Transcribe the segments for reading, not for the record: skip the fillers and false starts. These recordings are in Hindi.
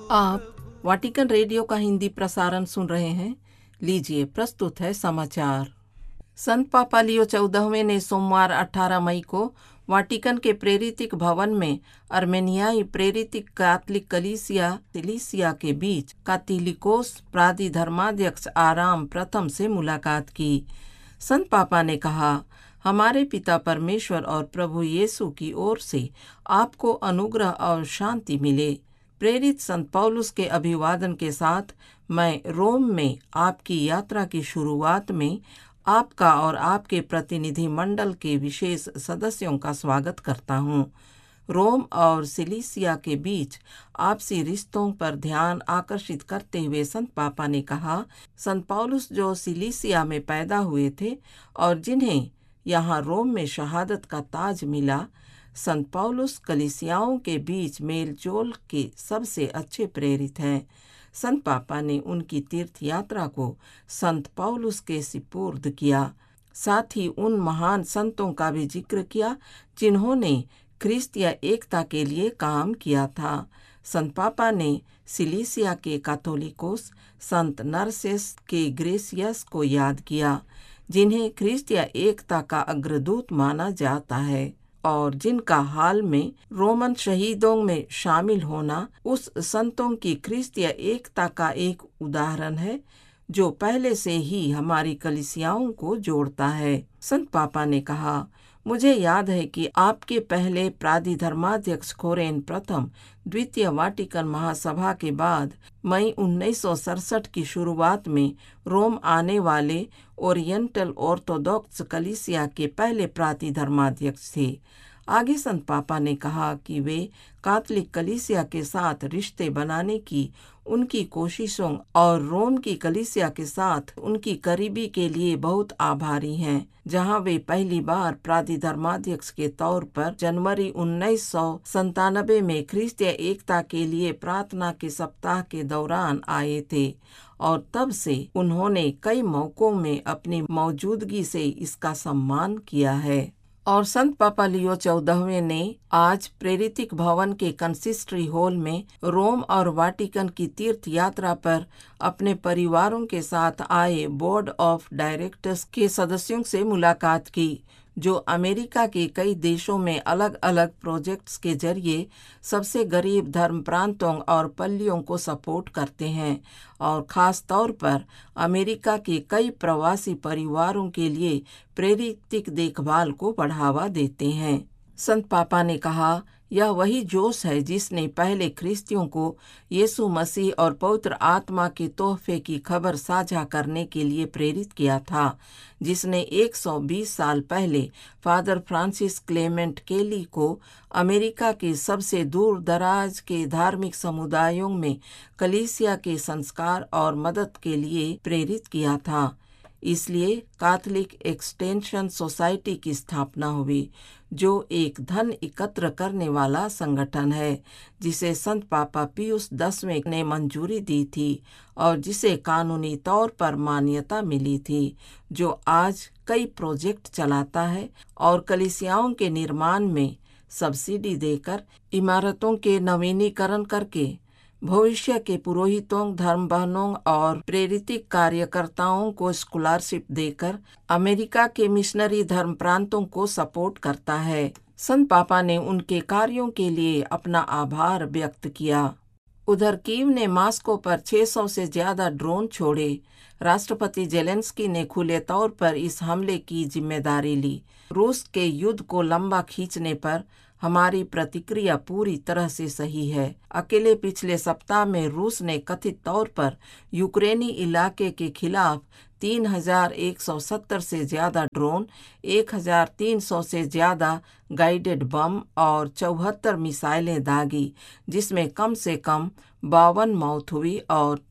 आप वाटिकन रेडियो का हिंदी प्रसारण सुन रहे हैं। लीजिए, प्रस्तुत है समाचार। संत पापा लियो 14वें ने सोमवार 18 मई को वाटिकन के प्रेरितिक भवन में अर्मेनियाई प्रेरितिक कैथोलिक कलीसिया सिलिसिया के बीच काथिलिकोस प्रादि धर्माध्यक्ष आराम प्रथम से मुलाकात की। संत पापा ने कहा, हमारे पिता परमेश्वर और प्रभु यीशु की ओर से आपको अनुग्रह और शांति मिले। प्रेरित संत पौलुस के अभिवादन के साथ मैं रोम में आपकी यात्रा की शुरुआत में आपका और आपके प्रतिनिधि मंडल के विशेष सदस्यों का स्वागत करता हूँ। रोम और सिलिसिया के बीच आपसी रिश्तों पर ध्यान आकर्षित करते हुए संत पापा ने कहा, संत पौलुस जो सिलिसिया में पैदा हुए थे और जिन्हें यहाँ रोम में शहादत का ताज मिला, संत पौलुस कलीसियाओं के बीच मेलजोल के सबसे अच्छे प्रेरित हैं। संत पापा ने उनकी तीर्थ यात्रा को संत पौलुस के सिपुर्द किया। साथ ही उन महान संतों का भी जिक्र किया जिन्होंने ख्रिस्तीय एकता के लिए काम किया था। संत पापा ने सिलिसिया के कैथोलिकोस संत नरसेस के ग्रेसियस को याद किया, जिन्हें ख्रिस्तीय एकता का अग्रदूत माना जाता है और जिनका हाल में रोमन शहीदों में शामिल होना उस संतों की ख्रिस्तीय एकता का एक उदाहरण है जो पहले से ही हमारी कलीसियाओं को जोड़ता है। संत पापा ने कहा, मुझे याद है कि आपके पहले प्रादि धर्माध्यक्ष खोरेन प्रथम द्वितीय वाटिकन महासभा के बाद मई 1967 की शुरुआत में रोम आने वाले ओरिएंटल ऑर्थोडॉक्स कलीसिया के पहले प्रादि धर्माध्यक्ष थे। आगे संत पापा ने कहा कि वे कैथोलिक कलीसिया के साथ रिश्ते बनाने की उनकी कोशिशों और रोम की कलीसिया के साथ उनकी करीबी के लिए बहुत आभारी हैं, जहां वे पहली बार प्रादि धर्माध्यक्ष के तौर पर जनवरी 1997 में ख्रिस्तीय एकता के लिए प्रार्थना के सप्ताह के दौरान आए थे और तब से उन्होंने कई मौकों में अपनी मौजूदगी से इसका सम्मान किया है। और संत पापा लियो 14वें ने आज प्रेरितिक भवन के कंसिस्ट्री हॉल में रोम और वाटिकन की तीर्थ यात्रा पर अपने परिवारों के साथ आए बोर्ड ऑफ डायरेक्टर्स के सदस्यों से मुलाकात की, जो अमेरिका के कई देशों में अलग अलग प्रोजेक्ट्स के जरिए सबसे गरीब धर्म प्रांतों और पल्लियों को सपोर्ट करते हैं और ख़ास तौर पर अमेरिका के कई प्रवासी परिवारों के लिए प्रेरितिक देखभाल को बढ़ावा देते हैं। संत पापा ने कहा, यह वही जोश है जिसने पहले ख्रिस्तियों को यीशु मसीह और पवित्र आत्मा के तोहफे की खबर साझा करने के लिए प्रेरित किया था, जिसने 120 साल पहले फादर फ्रांसिस क्लेमेंट केली को अमेरिका के सबसे दूर दराज के धार्मिक समुदायों में कलीसिया के संस्कार और मदद के लिए प्रेरित किया था। इसलिए कैथोलिक एक्सटेंशन सोसाइटी की स्थापना हुई, जो एक धन एकत्र करने वाला संगठन है, जिसे संत पापा पियुस 10वें ने मंजूरी दी थी और जिसे कानूनी तौर पर मान्यता मिली थी, जो आज कई प्रोजेक्ट चलाता है और कलीसियाओं के निर्माण में सब्सिडी देकर, इमारतों के नवीनीकरण करके, भविष्य के पुरोहितों, धर्म बहनों और प्रेरितिक कार्यकर्ताओं को स्कॉलरशिप देकर अमेरिका के मिशनरी धर्म प्रांतों को सपोर्ट करता है। संत पापा ने उनके कार्यों के लिए अपना आभार व्यक्त किया। उधर कीव ने मास्को पर 600 से ज्यादा ड्रोन छोड़े। राष्ट्रपति जेलेंस्की ने खुले तौर पर इस हमले की जिम्मेदारी ली। रूस के युद्ध को लंबा खींचने पर हमारी प्रतिक्रिया पूरी तरह से सही है। अकेले पिछले सप्ताह में रूस ने कथित तौर पर यूक्रेनी इलाके के खिलाफ 3170 से ज्यादा ड्रोन, 1300 से ज्यादा गाइडेड बम और 74 मिसाइलें दागी, जिसमें कम से कम 52 मौत हुई और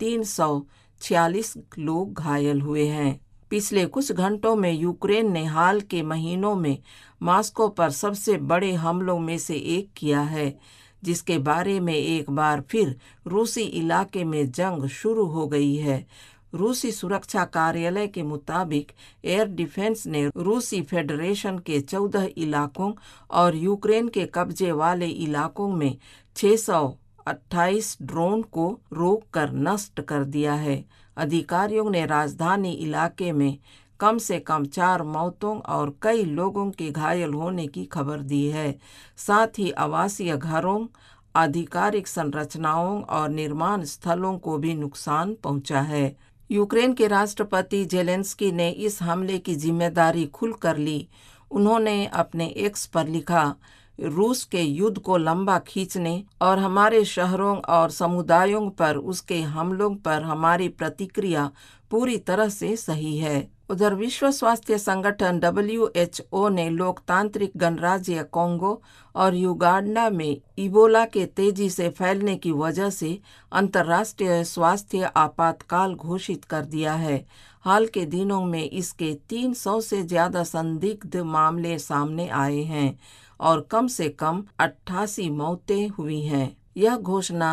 346 लोग घायल हुए हैं। पिछले कुछ घंटों में यूक्रेन ने हाल के महीनों में मास्को पर सबसे बड़े हमलों में से एक किया है, जिसके बारे में एक बार फिर रूसी इलाके में जंग शुरू हो गई है। रूसी सुरक्षा कार्यालय के मुताबिक एयर डिफेंस ने रूसी फेडरेशन के 14 इलाकों और यूक्रेन के कब्जे वाले इलाकों में 600 28 ड्रोन को रोककर नष्ट कर दिया है। अधिकारियों ने राजधानी इलाके में कम से कम 4 मौतों और कई लोगों के घायल होने की खबर दी है। साथ ही आवासीय घरों, आधिकारिक संरचनाओं और निर्माण स्थलों को भी नुकसान पहुंचा है। यूक्रेन के राष्ट्रपति जेलेंस्की ने इस हमले की जिम्मेदारी खुलकर ली। उन्होंने अपने एक्स पर लिखा, रूस के युद्ध को लंबा खींचने और हमारे शहरों और समुदायों पर उसके हमलों पर हमारी प्रतिक्रिया पूरी तरह से सही है। उधर विश्व स्वास्थ्य संगठन WHO ने लोकतांत्रिक गणराज्य कोंगो और युगांडा में इबोला के तेजी से फैलने की वजह से अंतर्राष्ट्रीय स्वास्थ्य आपातकाल घोषित कर दिया है। हाल के दिनों में इसके 300 से ज्यादा संदिग्ध मामले सामने आए हैं और कम से कम 88 मौतें हुई हैं। यह घोषणा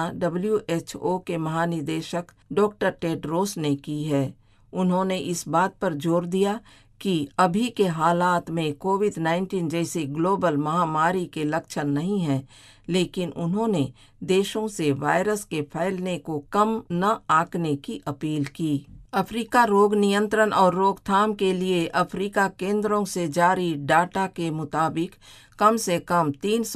WHO के महानिदेशक डॉक्टर टेड्रोस ने की है। उन्होंने इस बात पर जोर दिया कि अभी के हालात में कोविड-19 जैसी ग्लोबल महामारी के लक्षण नहीं हैं, लेकिन उन्होंने देशों से वायरस के फैलने को कम न आंकने की अपील की। अफ्रीका रोग नियंत्रण और रोकथाम के लिए अफ्रीका केंद्रों से जारी डाटा के मुताबिक कम से कम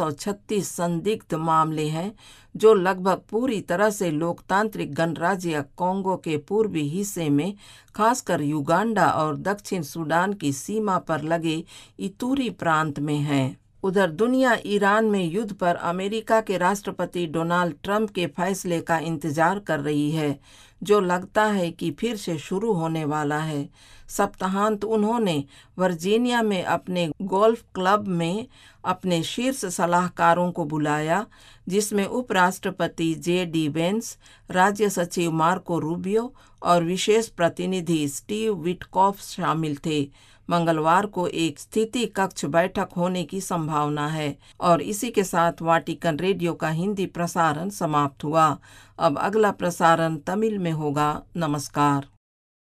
336 संदिग्ध मामले हैं, जो लगभग पूरी तरह से लोकतांत्रिक गणराज्य कोंगो के पूर्वी हिस्से में, खासकर युगांडा और दक्षिण सूडान की सीमा पर लगे इतूरी प्रांत में हैं। उधर दुनिया ईरान में युद्ध पर अमेरिका के राष्ट्रपति डोनाल्ड ट्रंप के फैसले का इंतजार कर रही है, जो लगता है कि फिर से शुरू होने वाला है। सप्ताहांत उन्होंने वर्जीनिया में अपने गोल्फ क्लब में अपने शीर्ष सलाहकारों को बुलाया, जिसमें उपराष्ट्रपति JD वेंस, राज्य सचिव मार्को रूबियो और विशेष प्रतिनिधि स्टीव विटकॉफ शामिल थे। मंगलवार को एक स्थिति कक्ष बैठक होने की संभावना है। और इसी के साथ वाटिकन रेडियो का हिंदी प्रसारण समाप्त हुआ। अब अगला प्रसारण तमिल में होगा। नमस्कार।